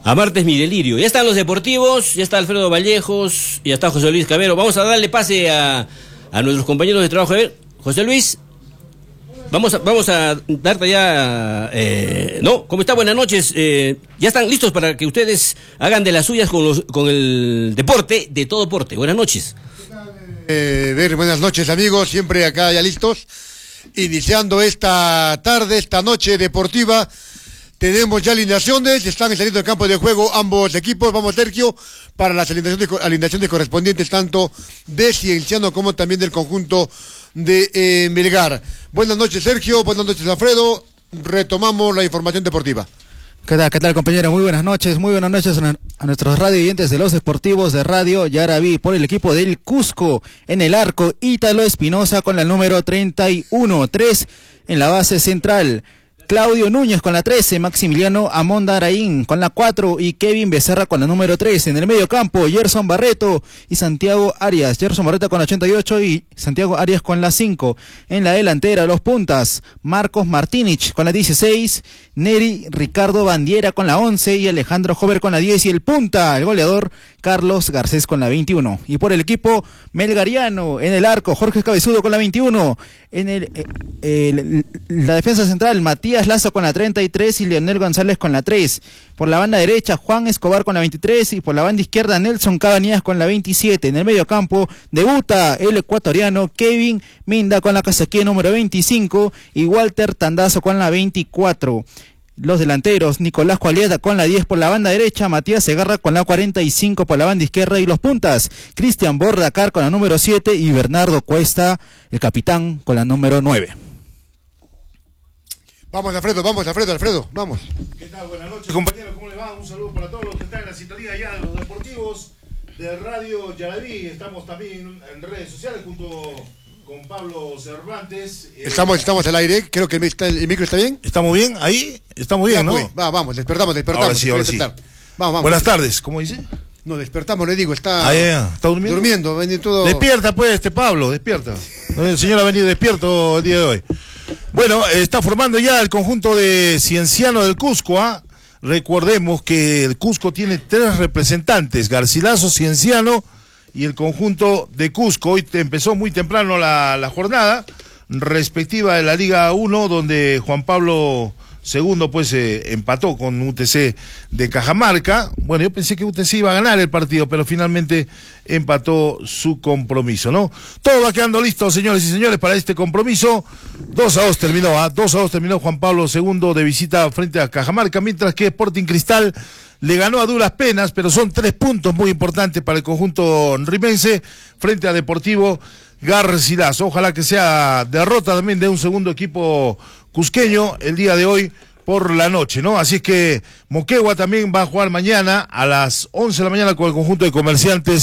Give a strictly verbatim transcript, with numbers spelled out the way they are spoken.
a Martes Mi Delirio. Ya están los deportivos, ya está Alfredo Vallejos, ya está José Luis Cabero. Vamos a darle pase a, a nuestros compañeros de trabajo. A ver, José Luis, vamos a, vamos a darte ya... Eh, no, ¿cómo está? Buenas noches. Eh, ya están listos para que ustedes hagan de las suyas con, los, con el deporte de todo porte. Buenas noches. Eh, ver, buenas noches, amigos, siempre acá ya listos. Iniciando esta tarde, esta noche deportiva. Tenemos ya alineaciones, están saliendo del campo de juego ambos equipos. Vamos, Sergio, para las alineaciones, alineaciones correspondientes tanto de Cienciano como también del conjunto de eh, Melgar. Buenas noches, Sergio, buenas noches, Alfredo. Retomamos la información deportiva. ¿Qué tal, qué tal, compañero? Muy buenas noches, muy buenas noches a, a nuestros radio oyentes de los deportivos de Radio Yaraví por el equipo del Cusco. En el arco, Ítalo Espinosa con la número treinta y uno, tres en la base central. Claudio Núñez con la trece, Maximiliano Amonda Araín con la cuatro y Kevin Becerra con la número tres. En el medio campo, Gerson Barreto y Santiago Arias. Gerson Barreto con la ochenta y ocho y Santiago Arias con la cinco. En la delantera, los puntas, Marcos Martínez con la dieciséis, Neri Ricardo Bandiera con la once y Alejandro Jover con la diez. Y el punta, el goleador, Carlos Garcés con la veintiuno. Y por el equipo melgariano, en el arco, Jorge Cabezudo con la veintiuno. En el, eh, el la defensa central, Matías Lazo con la treinta y tres y Leonel González con la tres. Por la banda derecha, Juan Escobar con la veintitrés y por la banda izquierda, Nelson Cabanías con la veintisiete. En el medio campo, debuta el ecuatoriano Kevin Minda con la casaquilla número veinticinco y Walter Tandazo con la veinticuatro. Los delanteros, Nicolás Cualieta con la diez por la banda derecha, Matías Segarra con la cuarenta y cinco por la banda izquierda y los puntas, Cristian Bordacar con la número siete y Bernardo Cuesta, el capitán, con la número nueve. Vamos, Alfredo, vamos, Alfredo, Alfredo, vamos. ¿Qué tal? Buenas noches, compañeros, ¿cómo les va? Un saludo para todos los que están en la sintonía ya de los deportivos de Radio Yaraví. Estamos también en redes sociales junto con Pablo Cervantes. Estamos, estamos al aire, creo que el, el micro está bien. ¿Estamos bien? Ahí estamos bien, ¿no? Pues, va, vamos, despertamos, despertamos. Ahora sí, ahora sí. Vamos, vamos. Buenas tardes, ¿cómo dice? No, despertamos, le digo, está... Ah, ya, ¿está durmiendo? Durmiendo, venido todo... Despierta pues, este Pablo, despierta. El señor ha venido despierto el día de hoy. Bueno, está formando ya el conjunto de Cienciano del Cusco, ¿ah? Recordemos que el Cusco tiene tres representantes, Garcilaso, Cienciano y el conjunto de Cusco. Hoy te empezó muy temprano la, la jornada respectiva de la Liga uno, donde Juan Pablo segundo pues eh, empató con U T C de Cajamarca. Bueno, yo pensé que U T C iba a ganar el partido, pero finalmente empató su compromiso, ¿no? Todo va quedando listo, señores y señores, para este compromiso. dos a dos terminó, ¿ah? dos a dos terminó Juan Pablo segundo de visita frente a Cajamarca, mientras que Sporting Cristal le ganó a duras penas, pero son tres puntos muy importantes para el conjunto rimense frente a Deportivo Garcilaso. Ojalá que sea derrota también de un segundo equipo cusqueño el día de hoy por la noche, ¿no? Así es que Moquegua también va a jugar mañana a las once de la mañana con el conjunto de Comerciantes